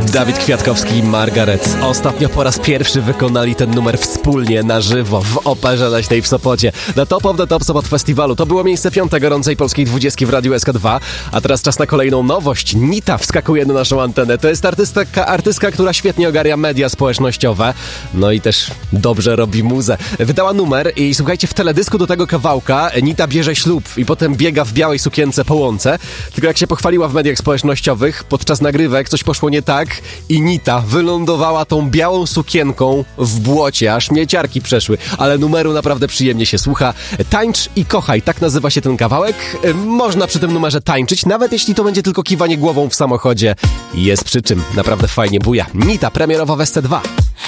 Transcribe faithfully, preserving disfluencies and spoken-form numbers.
Dawid Kwiatkowski i Margaret ostatnio po raz pierwszy wykonali ten numer wspólnie na żywo w Operze Leśnej w Sopocie na Top of the Top Sopot Festiwalu. To było miejsce piąte gorącej polskiej dwudziestki w Radiu S K dwa, a teraz czas na kolejną nowość. Nita wskakuje na naszą antenę. To jest artystka, artystka, która świetnie ogarnia media społecznościowe, no i też dobrze robi muzę. Wydała numer i słuchajcie, w teledysku do tego kawałka Nita bierze ślub i potem biega w białej sukience po łące. Tylko jak się pochwaliła w mediach społecznościowych, podczas nagrywek coś poszło nie tak i Nita wylądowała tą białą sukienką w błocie, aż śmieciarki przeszły, ale numeru naprawdę przyjemnie się słucha. Tańcz i kochaj, tak nazywa się ten kawałek. Można przy tym numerze tańczyć, nawet jeśli to będzie tylko kiwanie głową w samochodzie. Jest przy czym, naprawdę fajnie buja. Nita premierowa w S C dwa.